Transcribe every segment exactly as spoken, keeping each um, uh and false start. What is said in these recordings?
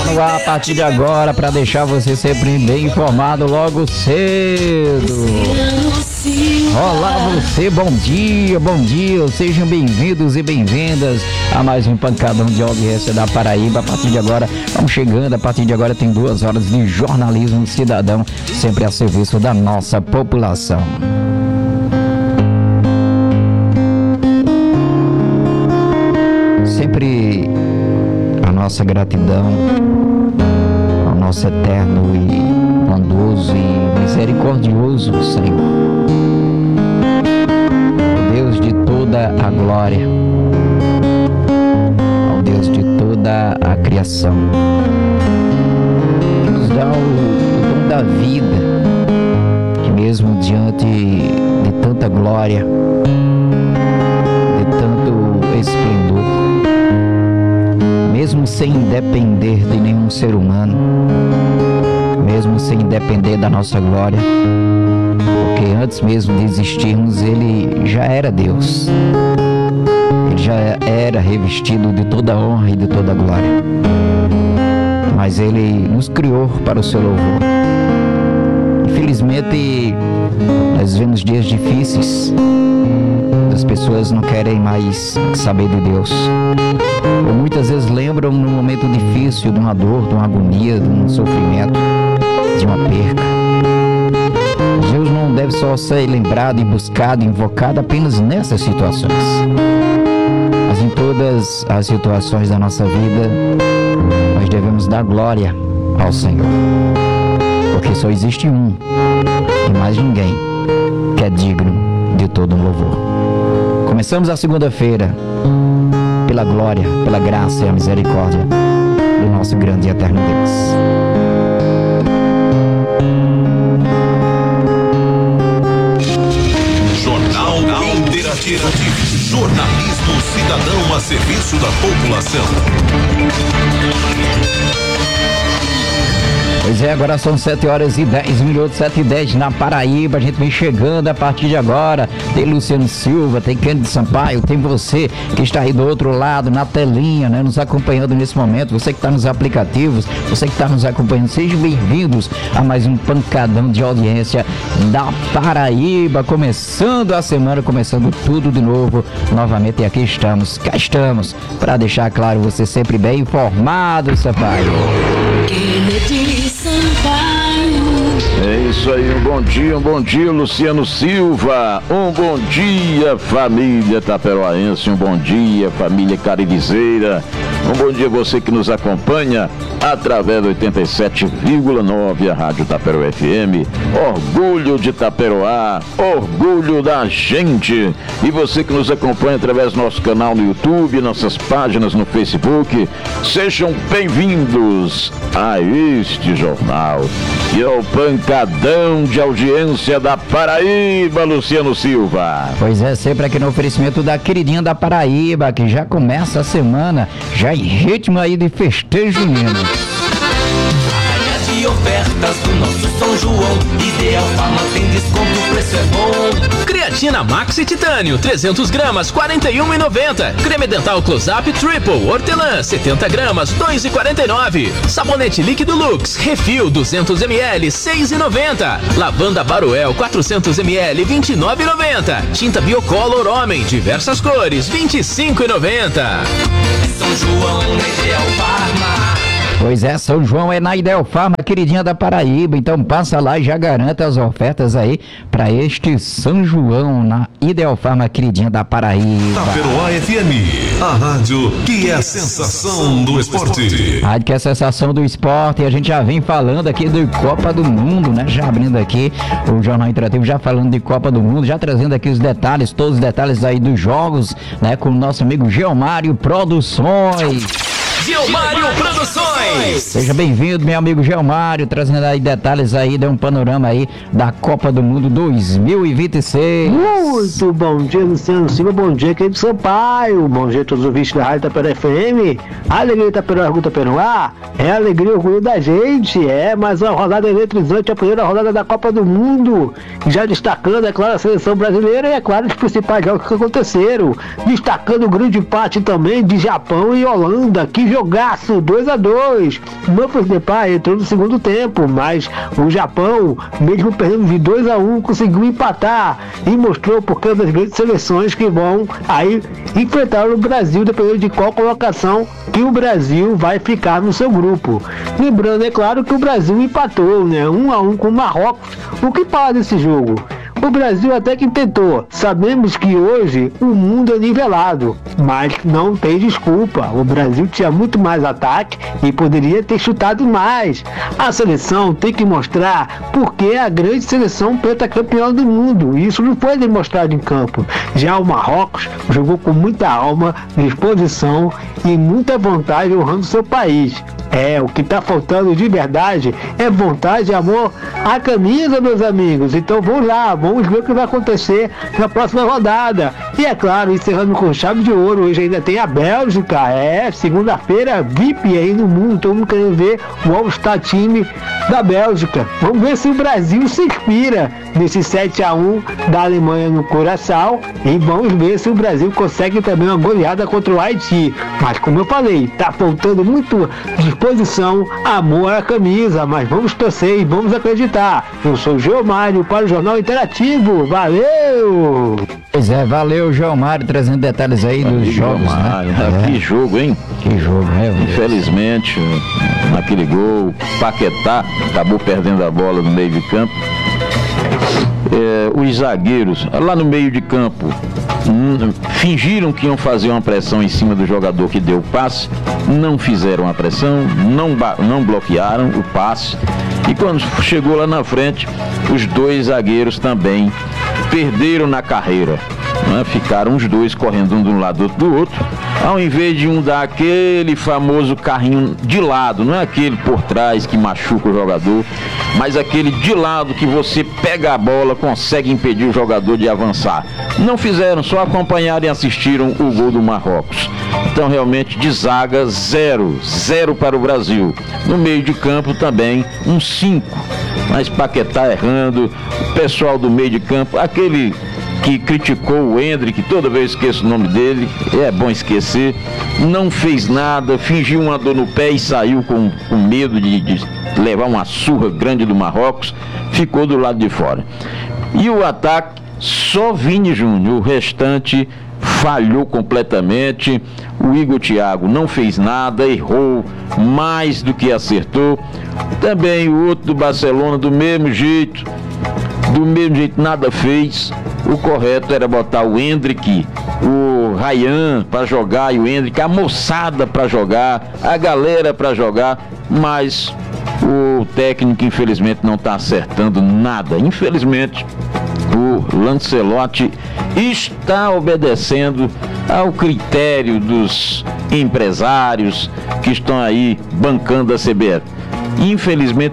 no ar a partir de agora para deixar você sempre bem informado logo cedo. Olá você, bom dia, bom dia, sejam bem-vindos e bem-vindas a mais um pancadão de audiência da Paraíba. A partir de agora, vamos chegando, a partir de agora tem duas horas de jornalismo cidadão, sempre a serviço da nossa população. Sempre a nossa gratidão ao nosso eterno e bondoso e misericordioso Senhor, ao Deus de toda a glória, ao Deus de toda a criação, que nos dá o, o dom da vida, que mesmo diante de tanta glória, de tanto esplendor, mesmo sem depender de nenhum ser humano, mesmo sem depender da nossa glória, porque antes mesmo de existirmos, Ele já era Deus, Ele já era revestido de toda a honra e de toda a glória, mas Ele nos criou para o seu louvor. Infelizmente, nós vemos dias difíceis, as pessoas não querem mais saber de Deus, ou muitas vezes lembram num momento difícil de uma dor, de uma agonia, de um sofrimento, de uma perca. Deus não deve só ser lembrado e buscado, invocado apenas nessas situações, mas em todas as situações da nossa vida nós devemos dar glória ao Senhor, porque só existe um e mais ninguém que é digno de todo um louvor. Começamos a segunda-feira pela glória, pela graça e a misericórdia do nosso grande e eterno Deus. Jornal Interativo. Jornalismo cidadão a serviço da população. Pois é, agora são sete horas e dez minutos, sete e dez na Paraíba. A gente vem chegando a partir de agora. Tem Luciano Silva, tem Cândido Sampaio, tem você que está aí do outro lado, na telinha, né, nos acompanhando nesse momento. Você que está nos aplicativos, você que está nos acompanhando, sejam bem-vindos a mais um pancadão de audiência da Paraíba. Começando a semana, começando tudo de novo, novamente. E aqui estamos, cá estamos, para deixar claro, você sempre bem informado, Sampaio. É isso aí, um bom dia, um bom dia, Luciano Silva, um bom dia, família taperoaense, um bom dia, família caribizeira, um bom dia você que nos acompanha através do oitenta e sete vírgula nove, a Rádio Taperoá F M, orgulho de Taperoá, orgulho da gente, e você que nos acompanha através do nosso canal no YouTube, nossas páginas no Facebook, sejam bem-vindos a este jornal, e ao pancadão de audiência da Paraíba, Luciano Silva. Pois é, sempre aqui no oferecimento da queridinha da Paraíba, que já começa a semana, já em ritmo aí de festejo junino. De ofertas do nosso São João, Ideal Farma tem desconto, o preço é bom. Creatina Maxi Titânio, trezentos gramas, quarenta e um reais e noventa centavos. Creme dental Close-Up Triple Hortelã, setenta gramas, dois reais e quarenta e nove centavos. Sabonete líquido Lux Refil, duzentos mililitros, seis reais e noventa centavos. Lavanda Baruel, quatrocentos mililitros, vinte e nove reais e noventa centavos. Tinta Biocolor Homem, diversas cores, vinte e cinco reais e noventa centavos. São João, Ideal Farma. Pois é, São João é na Ideal Farma, queridinha da Paraíba. Então passa lá e já garanta as ofertas aí para este São João na Ideal Farma, queridinha da Paraíba. Taperoá F M, a rádio que é a sensação do esporte. Rádio que é a sensação do esporte. E a gente já vem falando aqui do Copa do Mundo, né? Já abrindo aqui o Jornal Interativo, já falando de Copa do Mundo, já trazendo aqui os detalhes, todos os detalhes aí dos jogos, né? Com o nosso amigo Geomário Produções. Geomário Produções. Seja bem-vindo, meu amigo Geomário, trazendo aí detalhes aí, dê um panorama aí da Copa do Mundo dois mil e vinte e seis. Muito bom dia, Luciano Silva, bom dia, querido Sampaio, bom dia a todos os ouvintes da Rádio Taperoá F M. A alegria Taperoá, orgulho Taperoá, é a alegria e orgulho da gente, é mais uma rodada eletrizante, a primeira rodada da Copa do Mundo, já destacando, é claro, a seleção brasileira e, é claro, os principais jogos que aconteceram, destacando o grande empate também de Japão e Holanda, que jogaço, dois a dois. Unidos. Memphis Depay entrou no segundo tempo, mas o Japão, mesmo perdendo de dois a um, conseguiu empatar e mostrou por causa das grandes seleções que vão aí enfrentar o Brasil, dependendo de qual colocação que o Brasil vai ficar no seu grupo. Lembrando, é claro, que o Brasil empatou, né, um a um com o Marrocos. O que fala desse jogo? O Brasil até que tentou. Sabemos que hoje o mundo é nivelado, mas não tem desculpa. O Brasil tinha muito mais ataque e poderia ter chutado mais. A seleção tem que mostrar porque é a grande seleção pentacampeã do mundo. Isso não foi demonstrado em campo. Já o Marrocos jogou com muita alma, disposição e muita vontade honrando seu país. É, o que está faltando de verdade é vontade e amor à camisa, meus amigos. Então vamos lá, vamos ver o que vai acontecer na próxima rodada. E é claro, encerrando com chave de ouro, hoje ainda tem a Bélgica. É, segunda-feira, V I P aí no mundo, todo mundo querendo ver o All-Star time da Bélgica. Vamos ver se o Brasil se inspira nesse sete a um da Alemanha no Curaçao. E vamos ver se o Brasil consegue também uma goleada contra o Haiti. Mas como eu falei, tá faltando muito disposição, amor à camisa, mas vamos torcer e vamos acreditar. Eu sou o Geomário para o Jornal Interativo. Valeu! Pois é, valeu, Geomário, trazendo detalhes aí dos Amigo jogos, Geomário, né? Que jogo, hein? Que jogo, é. Infelizmente, naquele gol, Paquetá acabou perdendo a bola no meio de campo. É, os zagueiros, lá no meio de campo, hum, fingiram que iam fazer uma pressão em cima do jogador que deu o passe, não fizeram a pressão, não, não bloquearam o passe, e quando chegou lá na frente, os dois zagueiros também perderam na carreira, né? Ficaram os dois correndo um de um lado do outro, ao invés de um dar aquele famoso carrinho de lado, não é aquele por trás que machuca o jogador, mas aquele de lado que você pega a bola, consegue impedir o jogador de avançar. Não fizeram, só acompanharam e assistiram o gol do Marrocos. Então realmente de zaga, zero, zero para o Brasil. No meio de campo também, um cinco. Mas Paquetá errando, o pessoal do meio de campo, aquele que criticou o Hendrick, toda vez eu esqueço o nome dele, é bom esquecer, não fez nada, fingiu uma dor no pé e saiu com, com medo de, de levar uma surra grande do Marrocos, ficou do lado de fora. E o ataque, só Vini Júnior, o restante falhou completamente. O Igor Thiago não fez nada, errou mais do que acertou. Também o outro do Barcelona, do mesmo jeito, do mesmo jeito nada fez. O correto era botar o Hendrick, o Ryan para jogar e o Hendrick, a moçada para jogar, a galera para jogar, mas o técnico infelizmente não está acertando nada. Infelizmente o Lancelotti está obedecendo ao critério dos empresários que estão aí bancando a C B F. Infelizmente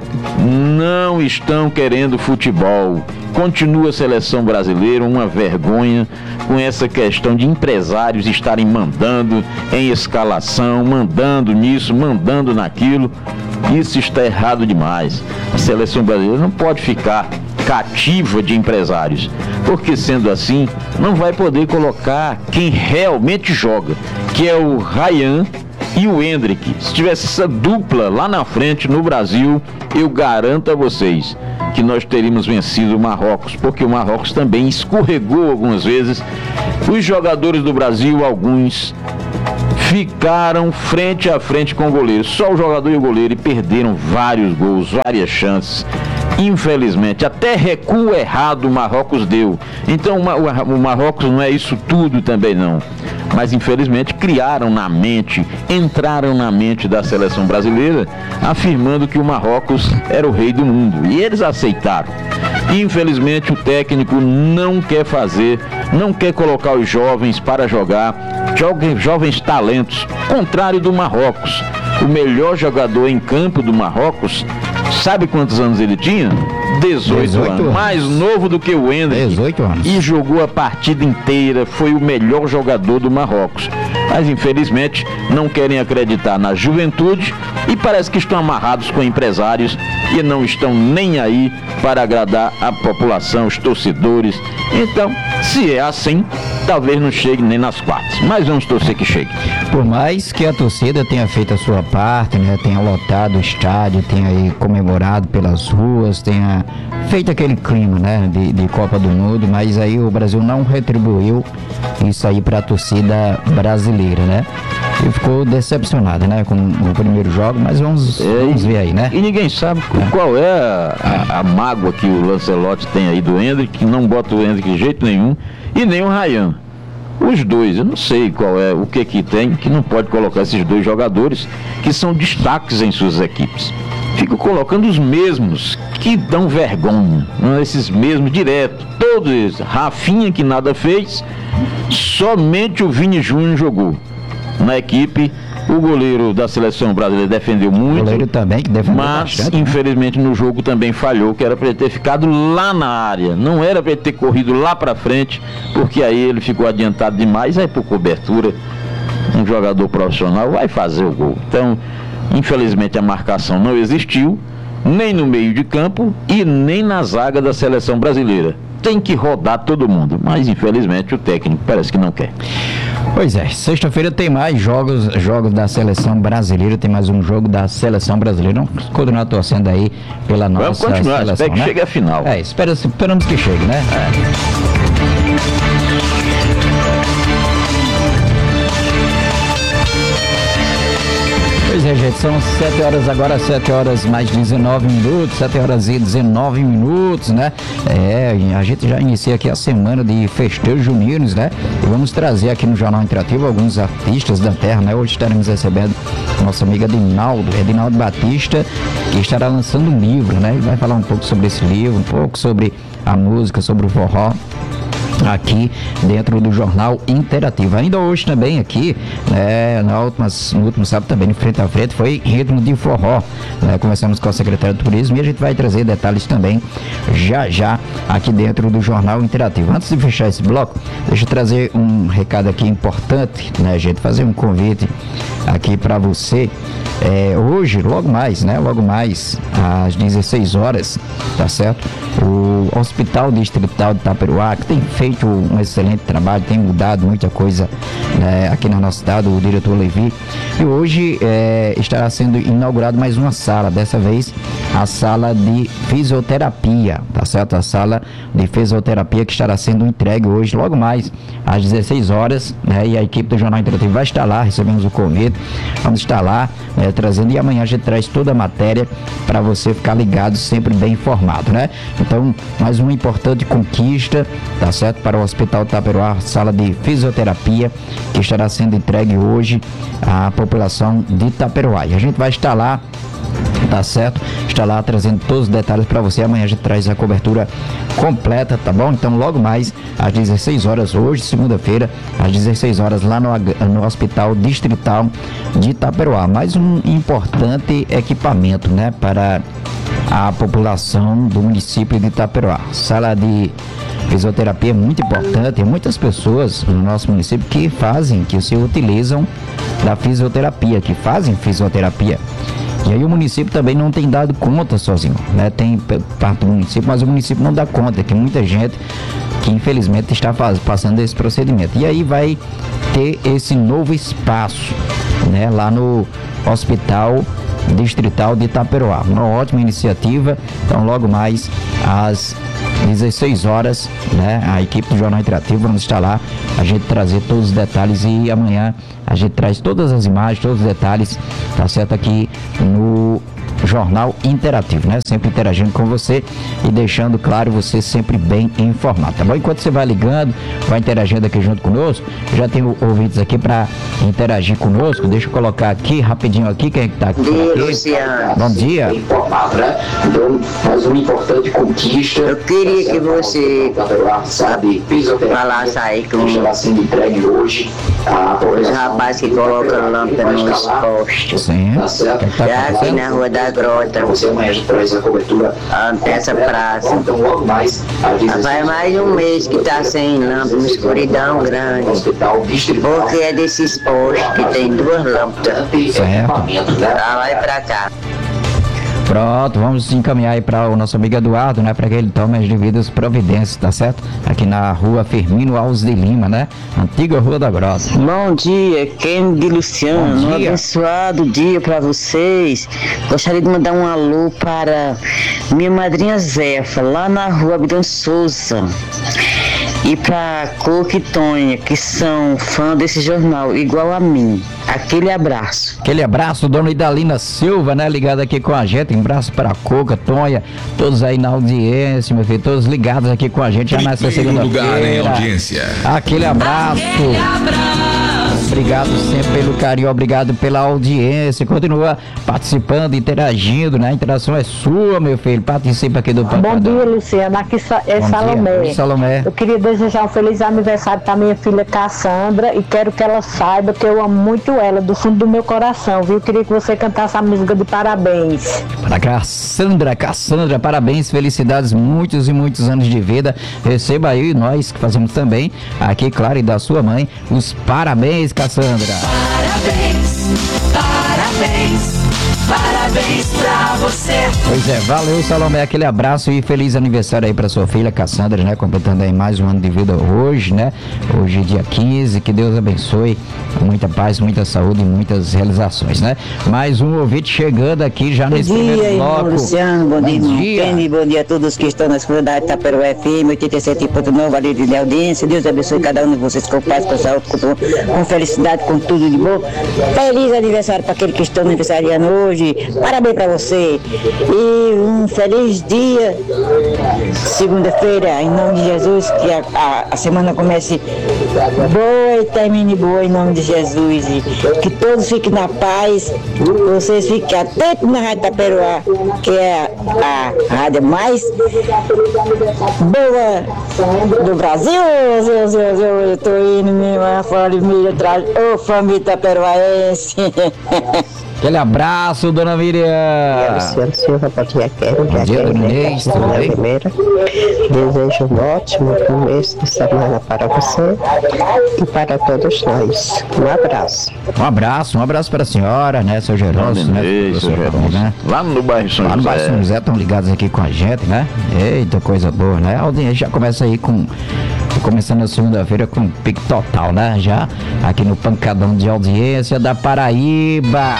não estão querendo futebol. Continua a seleção brasileira uma vergonha com essa questão de empresários estarem mandando em escalação, mandando nisso, mandando naquilo. Isso está errado demais. A seleção brasileira não pode ficar cativa de empresários, porque sendo assim não vai poder colocar quem realmente joga, que é o Ryan e o Hendrick. Se tivesse essa dupla lá na frente no Brasil, eu garanto a vocês que nós teríamos vencido o Marrocos, porque o Marrocos também escorregou algumas vezes. Os jogadores do Brasil, alguns, ficaram frente a frente com o goleiro, só o jogador e o goleiro, e perderam vários gols, várias chances. Infelizmente, até recuo errado o Marrocos deu. Então o Marrocos não é isso tudo também não. Mas infelizmente criaram na mente, entraram na mente da seleção brasileira, afirmando que o Marrocos era o rei do mundo. E eles aceitaram. Infelizmente o técnico não quer fazer, não quer colocar os jovens para jogar, jovens, jovens talentos, contrário do Marrocos. O melhor jogador em campo do Marrocos, sabe quantos anos ele tinha? dezoito anos, mais novo do que o Hendrick, dezoito anos. E jogou a partida inteira, foi o melhor jogador do Marrocos. Mas infelizmente não querem acreditar na juventude e parece que estão amarrados com empresários e não estão nem aí para agradar a população, os torcedores. Então, se é assim, talvez não chegue nem nas quartas, mas vamos torcer que chegue. Por mais que a torcida tenha feito a sua parte, né, tenha lotado o estádio, tenha aí comemorado pelas ruas, tenha feito aquele clima, né, de, de Copa do Mundo, mas aí o Brasil não retribuiu isso aí para a torcida brasileira, né? E ficou decepcionado, né, com o primeiro jogo, mas vamos, é, vamos ver aí, né? E ninguém sabe é. qual é a, a, a mágoa que o Lancelotti tem aí do Endrick, que não bota o Endrick de jeito nenhum, e nem o Ryan. Os dois, eu não sei qual é, o que que tem, que não pode colocar esses dois jogadores que são destaques em suas equipes. Fico colocando os mesmos que dão vergonha, não, esses mesmos direto, todos eles. Rafinha, que nada fez, somente o Vini Júnior jogou na equipe. O goleiro da seleção brasileira defendeu muito. O goleiro também, que defendeu mas bastante, infelizmente né? no jogo também falhou, que era para ele ter ficado lá na área, não era para ele ter corrido lá para frente, porque aí ele ficou adiantado demais. Aí por cobertura, um jogador profissional vai fazer o gol. Então, infelizmente a marcação não existiu, nem no meio de campo e nem na zaga da seleção brasileira. Tem que rodar todo mundo, mas infelizmente o técnico parece que não quer. Pois é, sexta-feira tem mais jogos, jogos da seleção brasileira, tem mais um jogo da seleção brasileira. Vamos continuar torcendo aí pela nossa Vamos continuar, seleção, espera que né? chegue a final. É, espera, esperamos que chegue, né? É. Pois é, gente, são sete horas agora, sete horas mais dezenove minutos, sete horas e dezenove minutos, né? É, a gente já inicia aqui a semana de festejos juninos, né? E vamos trazer aqui no Jornal Interativo alguns artistas da terra, né? Hoje estaremos recebendo a nossa amiga Edinaldo, Edinaldo Batista, que estará lançando um livro, né? Ele vai falar um pouco sobre esse livro, um pouco sobre a música, sobre o forró, aqui dentro do Jornal Interativo. Ainda hoje também aqui, né, na última, no último sábado também, no Frente a Frente, foi ritmo de forró, né? Conversamos com a secretária de Turismo e a gente vai trazer detalhes também já já aqui dentro do Jornal Interativo. Antes de fechar esse bloco, deixa eu trazer um recado aqui importante, né, gente? Fazer um convite aqui para você. É, hoje, logo mais, né? Logo mais, às dezesseis horas, tá certo? O Hospital Distrital de Itaperuá, que tem feito um excelente trabalho, tem mudado muita coisa, né, aqui na nossa cidade, o diretor Levi. E hoje é, estará sendo inaugurado mais uma sala, dessa vez a sala de fisioterapia, tá certo? A sala de fisioterapia que estará sendo entregue hoje, logo mais, às dezesseis horas, né? E a equipe do Jornal Interativo vai estar lá, recebemos o convite, vamos estar lá, né, trazendo, e amanhã a gente traz toda a matéria para você ficar ligado, sempre bem informado, né? Então, mais uma importante conquista, tá certo? Para o Hospital Itaperuá, sala de fisioterapia, que estará sendo entregue hoje à população de Itaperuá. E a gente vai estar lá, tá certo? Está lá trazendo todos os detalhes para você. Amanhã a gente traz a cobertura completa, tá bom? Então, logo mais, às dezesseis horas, hoje, segunda-feira, às dezesseis horas, lá no, no Hospital Distrital de Itaperuá. Mais um importante equipamento, né? Para a população do município de Itaperuá. Sala de fisioterapia é muito importante. Tem muitas pessoas no nosso município que fazem, que se utilizam da fisioterapia, que fazem fisioterapia. E aí o município também não tem dado conta sozinho, né? Tem parte do município, mas o município não dá conta, que muita gente que infelizmente está faz, passando esse procedimento. E aí vai ter esse novo espaço, né? Lá no Hospital Distrital de Itaperuá. Uma ótima iniciativa. Então, logo mais às dezesseis horas, né? A equipe do Jornal Interativo, vamos estar lá, a gente trazer todos os detalhes, e amanhã a gente traz todas as imagens, todos os detalhes, tá certo? Aqui no Jornal Interativo, né? Sempre interagindo com você e deixando claro você sempre bem informado, tá bom? Enquanto você vai ligando, vai interagindo aqui junto conosco, já tem ouvintes aqui para interagir conosco. Deixa eu colocar aqui rapidinho aqui quem é que tá aqui. Bom dia, Luciano. Bom dia. Informado, né? Então, mais uma importante conquista. Eu queria que você sabe, falasse aí com hoje, os rapazes que colocam lâmpada nos postos. Sim. Tá certo? Tá Já aqui na Rua da Grota. Você amanhã já traz a cobertura dessa praça. Então, logo mais, vai mais um mês que tá sem lâmpada, uma escuridão grande. Porque é desses postos que tem duas lâmpadas. Certo. Pra lá e pra cá. Pronto, vamos encaminhar aí para o nosso amigo Eduardo, né? Para que ele tome as devidas providências, tá certo? Aqui na rua Firmino Alves de Lima, né? Antiga Rua da Grota. Bom dia, Kennedy Luciano. Bom dia. Um abençoado dia para vocês. Gostaria de mandar um alô para minha madrinha Zefa, lá na rua Abdão Souza. E para Coque e Tonha, que são fã desse jornal, igual a mim. Aquele abraço. Aquele abraço, dona Idalina Silva, né? Ligada aqui com a gente. Um abraço para a Coca, Tonha, todos aí na audiência, meu filho. Todos ligados aqui com a gente já nessa segunda-feira. Lugar em audiência. Aquele abraço. Aquele abraço. Obrigado sempre pelo carinho, obrigado pela audiência. Continua participando, interagindo, né? A interação é sua, meu filho. Participa aqui do Pancadão. Bom dia, Luciana. Aqui é Bom Salomé. dia. Salomé. Eu queria desejar um feliz aniversário para minha filha Cassandra e quero que ela saiba que eu amo muito ela, do fundo do meu coração, viu? Eu queria que você cantasse a música de parabéns. Para Cassandra, Cassandra, parabéns, felicidades, muitos e muitos anos de vida. Receba aí, nós que fazemos também, aqui, claro, e da sua mãe, os parabéns, Cassandra. Parabéns, parabéns, parabéns pra você. Pois é, valeu, Salomé, aquele abraço e feliz aniversário aí pra sua filha Cassandra, né, completando aí mais um ano de vida hoje, né, hoje dia quinze, que Deus abençoe, com muita paz, muita saúde e muitas realizações, né. Mais um ouvinte chegando aqui já Bom nesse dia, primeiro irmão bloco. Luciano, bom, Bom dia, irmão dia. Kenny, bom dia a todos que estão na escola da Itaperuá F M, oitenta e sete ponto nove, ali de audiência. Deus abençoe cada um de vocês com paz, com saúde, com, com felicidade, com tudo de bom. Feliz aniversário para aquele que estão aniversariando hoje, parabéns para você. E um feliz dia, segunda-feira, em nome de Jesus, que a, a, a semana comece boa e termine boa, em nome de Jesus. E que todos fiquem na paz, vocês fiquem atentos na Rádio Itaperuá, que é a, a rádio mais boa do Brasil. Eu, eu, eu, eu tô indo, minha família atrás, ô família itaperuaense. Aquele abraço, dona Miriam. Luciano Silva, bom dia, quero. Bom dia, dona Inês, tudo bem? Primeiro, desejo um ótimo começo de semana para você e para todos nós. Um abraço. Um abraço, um abraço para a senhora, né, seu Gerônimo, né? Isso, seu Gerônimo, né? Lá no bairro São Lá no José. bairro São José estão ligados aqui com a gente, né? Eita, coisa boa, né? A audiência já começa aí com... Começando na segunda-feira com pique total, né? Já aqui no Pancadão de Audiência da Paraíba.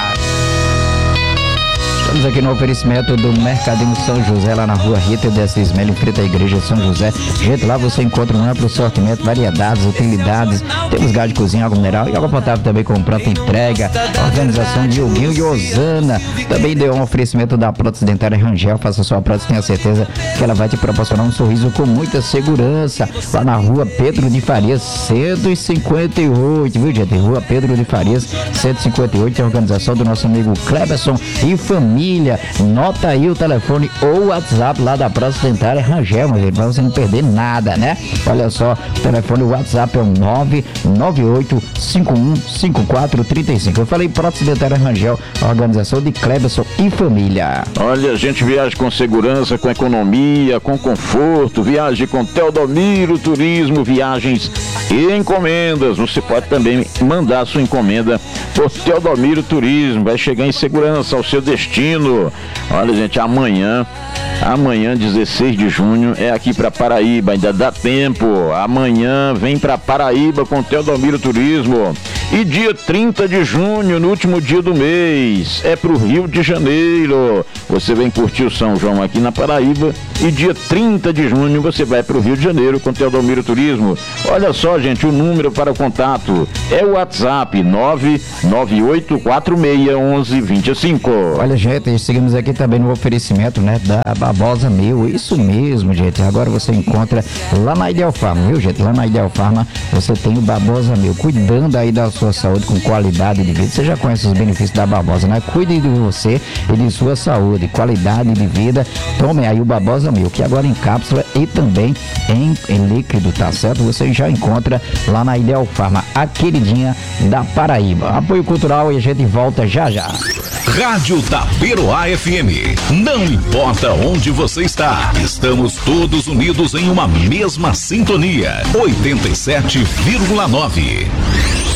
Estamos aqui no oferecimento do Mercadinho São José, lá na rua Rita de Assis Melo, em frente à Igreja de São José. Gente, lá você encontra um amplo sortimento, variedades, utilidades. Temos gás de cozinha, água mineral e água potável também com pronta entrega. Organização de Dioguinho e Osana. Também deu um oferecimento da prótese dentária Rangel. Faça sua prótese, tenha certeza que ela vai te proporcionar um sorriso com muita segurança. Lá na rua Pedro de Farias, cento e cinquenta e oito, viu, gente? Rua Pedro de Farias, cento e cinquenta e oito, a organização do nosso amigo Cleberson e família. Nota aí o telefone ou o WhatsApp lá da prótese dentária Rangel, meu gente, pra você não perder nada, né? Olha só, o telefone, o WhatsApp é o nove nove oito cinco um cinco quatro três cinco. Eu falei prótese dentária Rangel, a organização de Cleberson e família. Olha, a gente viaja com segurança, com economia, com conforto, viaje com Teodomiro Turismo, viagens e encomendas. Você pode também mandar sua encomenda por Teodomiro Turismo, vai chegar em segurança ao seu destino. Olha, gente, amanhã, amanhã, dezesseis de junho, é aqui para Paraíba, ainda dá tempo. Amanhã vem para Paraíba com Teodomiro Turismo. E dia trinta de junho, no último dia do mês, é pro Rio de Janeiro. Você vem curtir o São João aqui na Paraíba e dia trinta de junho você vai pro Rio de Janeiro com Teodomiro Turismo. Olha só, gente, o número para o contato é o WhatsApp nove nove oito quatro seis um um dois cinco. Olha, gente, seguimos aqui também no oferecimento, né, da Barbosa Mil. Isso mesmo, gente. Agora você encontra lá na Ideal Farma, viu, gente? Lá na Ideal Farma você tem o Barbosa Mil, cuidando aí da sua saúde com qualidade de vida. Você já conhece os benefícios da Barbosa, né? Cuide de você e de sua saúde, qualidade de vida. Tome aí o Barbosa Mil, que agora em cápsula e também em, em líquido, tá certo? Você já encontra lá na Ideal Farma, a queridinha da Paraíba. Apoio cultural e a gente volta já já. Rádio Itaperuá F M. Não importa onde você está, estamos todos unidos em uma mesma sintonia. oitenta e sete vírgula nove.